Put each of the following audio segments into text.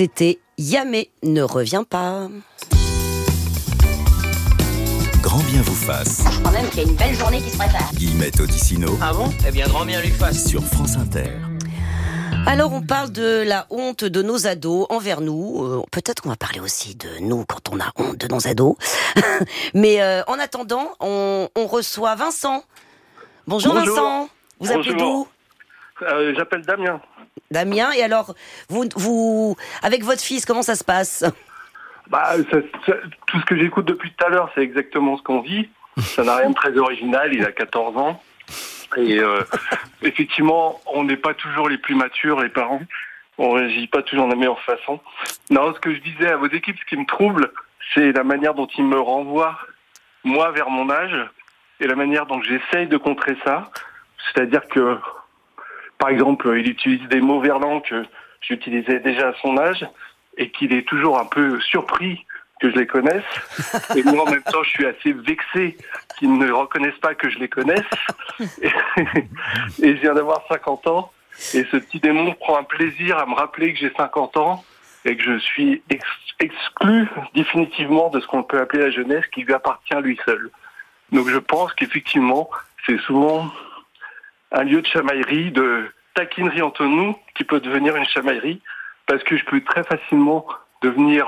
C'était Yamé ne revient pas. Grand bien vous fasse. Je crois même qu'il y a une belle journée qui se prépare. Guillemette Odissino. Ah bon ? Eh bien, grand bien lui fasse. Sur France Inter. Alors on parle de la honte de nos ados envers nous. Peut-être qu'on va parler aussi de nous quand on a honte de nos ados. Mais en attendant, on reçoit Vincent. Bonjour. Vincent. Vous appelez d'où ? J'appelle Damien. Damien, et alors, vous, avec votre fils, comment ça se passe ? Tout ce que j'écoute depuis tout à l'heure, c'est exactement ce qu'on vit. Ça n'a rien de très original, il a 14 ans. Et effectivement, on n'est pas toujours les plus matures, les parents. On ne réagit pas toujours de la meilleure façon. Non, ce que je disais à vos équipes, ce qui me trouble, c'est la manière dont ils me renvoient, moi, vers mon âge, et la manière dont j'essaye de contrer ça. C'est-à-dire que, par exemple, il utilise des mots verlants que j'utilisais déjà à son âge, et qu'il est toujours un peu surpris que je les connaisse. Et moi, en même temps, je suis assez vexé qu'ils ne reconnaissent pas que je les connaisse. Et je viens d'avoir 50 ans. Et ce petit démon prend un plaisir à me rappeler que j'ai 50 ans et que je suis exclu définitivement de ce qu'on peut appeler la jeunesse qui lui appartient lui seul. Donc je pense qu'effectivement, c'est souvent un lieu de chamaillerie, de taquinerie entre nous qui peut devenir une chamaillerie parce que je peux très facilement devenir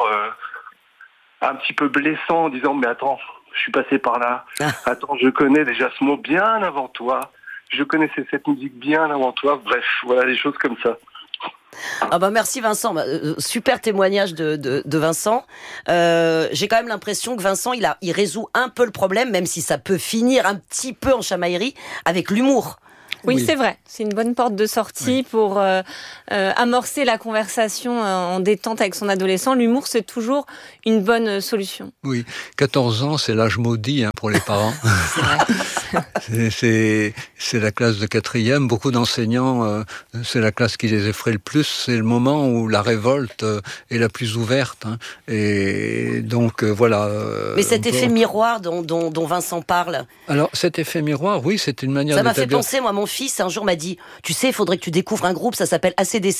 un petit peu blessant en disant « mais attends, je suis passé par là, attends, je connais déjà ce mot bien avant toi, je connaissais cette musique bien avant toi », bref, voilà, des choses comme ça. Ah bah merci Vincent, super témoignage de Vincent. J'ai quand même l'impression que Vincent, il résout un peu le problème, même si ça peut finir un petit peu en chamaillerie, avec l'humour. Oui, c'est vrai. C'est une bonne porte de sortie pour amorcer la conversation en détente avec son adolescent. L'humour, c'est toujours une bonne solution. Oui, 14 ans, c'est l'âge maudit pour les parents. C'est la classe de 4e. Beaucoup d'enseignants, c'est la classe qui les effraie le plus. C'est le moment où la révolte est la plus ouverte. Et donc, voilà. Mais cet effet miroir dont Vincent parle... Alors, cet effet miroir, oui, c'est une manière d'établir... Ça m'a fait penser, moi, mon fils, un jour, m'a dit « Tu sais, il faudrait que tu découvres un groupe, ça s'appelle AC/DC. »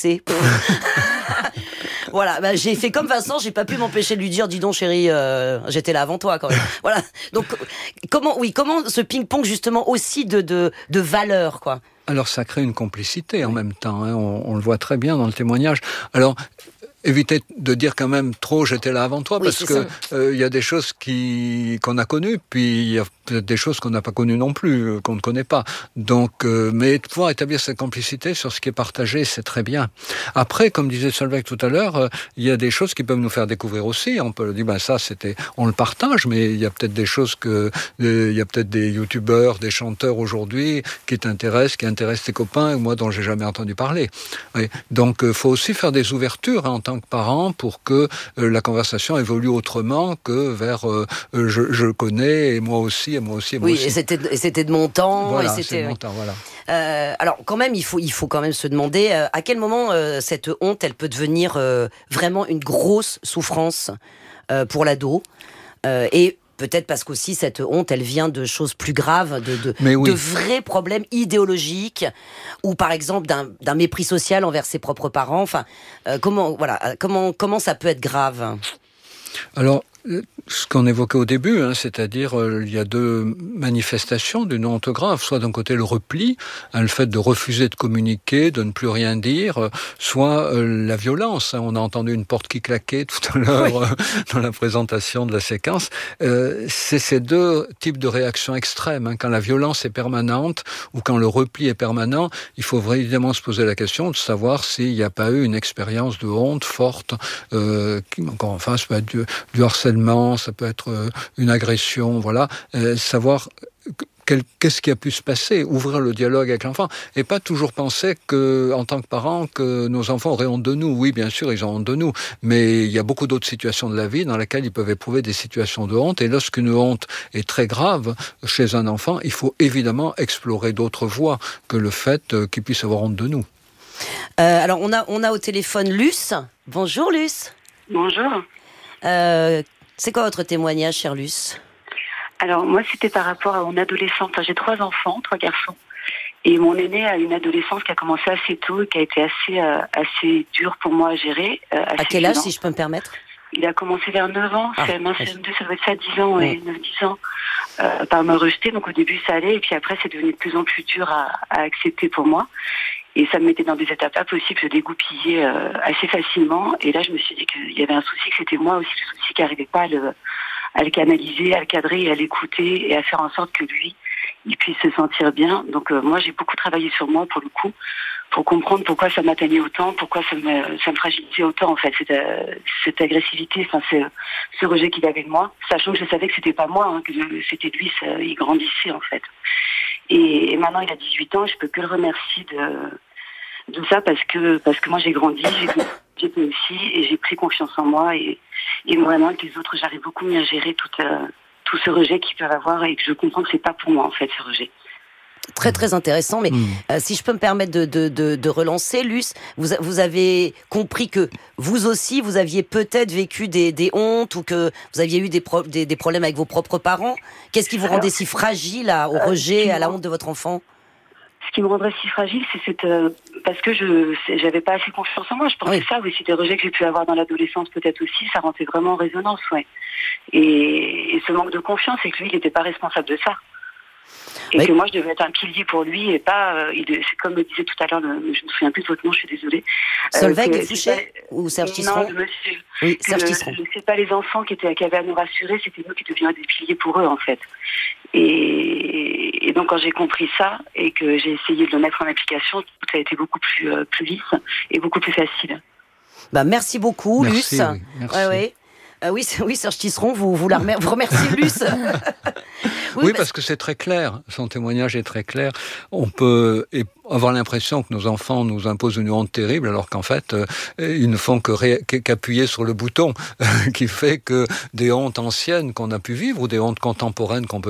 Voilà, j'ai fait comme Vincent, j'ai pas pu m'empêcher de lui dire « Dis donc, chérie, j'étais là avant toi, quand même. » Voilà. Donc, comment ce ping-pong, justement, aussi de valeurs, quoi. Alors, ça crée une complicité en même temps. On le voit très bien dans le témoignage. Alors... Évitez de dire quand même trop j'étais là avant toi, oui, parce que y a des choses qu'on a connues, puis il y a peut-être des choses qu'on n'a pas connues non plus, qu'on ne connaît pas. Donc, mais de pouvoir établir cette complicité sur ce qui est partagé, c'est très bien. Après, comme disait Solveig tout à l'heure, il y a des choses qui peuvent nous faire découvrir aussi. On peut dire ça on le partage, mais il y a peut-être des choses il y a peut-être des youtubeurs, des chanteurs aujourd'hui qui intéressent tes copains, et moi dont j'ai jamais entendu parler. Oui. Donc, faut aussi faire des ouvertures en tant que parents pour que la conversation évolue autrement que vers je connais et moi aussi. Oui, et c'était de mon temps. Voilà, et c'est de mon temps, voilà. Alors quand même, il faut quand même se demander à quel moment cette honte, elle peut devenir vraiment une grosse souffrance pour l'ado. Et peut-être parce qu'aussi cette honte, elle vient de choses plus graves, de vrais problèmes idéologiques, ou par exemple d'un mépris social envers ses propres parents. Enfin, comment ça peut être grave ? Alors, ce qu'on évoquait au début, c'est-à-dire il y a deux manifestations d'une honte grave, soit d'un côté le repli, le fait de refuser de communiquer, de ne plus rien dire, soit la violence. On a entendu une porte qui claquait tout à l'heure dans la présentation de la séquence. C'est ces deux types de réactions extrêmes. Quand la violence est permanente ou quand le repli est permanent, il faut évidemment se poser la question de savoir s'il n'y a pas eu une expérience de honte forte, qui, encore en face, peut être du harcèlement, ça peut être une agression, voilà. Savoir qu'est-ce qui a pu se passer, ouvrir le dialogue avec l'enfant, et pas toujours penser en tant que parents, que nos enfants auraient honte de nous. Oui, bien sûr, ils ont honte de nous, mais il y a beaucoup d'autres situations de la vie dans lesquelles ils peuvent éprouver des situations de honte, et lorsqu'une honte est très grave chez un enfant, il faut évidemment explorer d'autres voies que le fait qu'il puisse avoir honte de nous. Alors, on a au téléphone Luce. Bonjour Luce. Bonjour. C'est quoi votre témoignage, chère Luce ? Alors, moi, c'était par rapport à mon adolescente. J'ai 3 enfants, 3 garçons. Et mon aîné a une adolescence qui a commencé assez tôt et qui a été assez dure pour moi à gérer. À quel âge, si je peux me permettre? Il a commencé vers 9 ans, CM1, CM2, ça doit être ça, 10 ans, Oui. 9-10 ans, par me rejeter. Donc au début ça allait, et puis après c'est devenu de plus en plus dur à accepter pour moi. Et ça me mettait dans des étapes impossibles, je dégoupillais assez facilement. Et là je me suis dit qu'il y avait un souci, que c'était moi aussi le souci, qui n'arrivait pas à le canaliser, à le cadrer, à l'écouter et à faire en sorte que lui, il puisse se sentir bien. Donc moi j'ai beaucoup travaillé sur moi pour le coup, pour comprendre pourquoi ça m'atteignait autant, pourquoi ça me fragilisait autant en fait, cette agressivité, enfin ce rejet qu'il avait de moi, sachant que je savais que c'était pas moi, que c'était lui, il grandissait en fait. Et maintenant il a 18 ans, je peux que le remercier de ça parce que moi j'ai grandi, j'ai fait aussi et j'ai pris confiance en moi et vraiment avec les autres j'arrive beaucoup mieux à gérer tout ce rejet qu'ils peuvent avoir et que je comprends que c'est pas pour moi en fait ce rejet. Très très intéressant, mais si je peux me permettre de relancer, Luce, vous avez compris que vous aussi, vous aviez peut-être vécu des hontes ou que vous aviez eu des problèmes avec vos propres parents. Qu'est-ce qui vous rendait si fragile au rejet, à la honte de votre enfant? Ce qui me rendrait si fragile, c'est parce que j'avais pas assez confiance en moi. Je pensais ça, oui, c'est des rejets que j'ai pu avoir dans l'adolescence peut-être aussi, ça rentrait vraiment en résonance, ouais. Et ce manque de confiance, c'est que lui, il n'était pas responsable de ça. Et que moi, je devais être un pilier pour lui et pas... c'est comme le disait tout à l'heure, je ne me souviens plus de votre nom, je suis désolée. Solveig Fouché ou Serge Tisseron? Non, le monsieur. Oui, Serge Tisseron. C'est pas les enfants qui avaient à nous rassurer, c'était nous qui devions être des piliers pour eux, en fait. Et donc, quand j'ai compris ça et que j'ai essayé de le mettre en application, ça a été beaucoup plus lisse et beaucoup plus facile. Merci beaucoup, Merci, Luce. oui, merci. Oui, Serge Tisseron, vous remerciez Luce. Oui, parce que c'est très clair. Son témoignage est très clair. On peut avoir l'impression que nos enfants nous imposent une honte terrible, alors qu'en fait, ils ne font qu'appuyer sur le bouton qui fait que des hontes anciennes qu'on a pu vivre ou des hontes contemporaines qu'on peut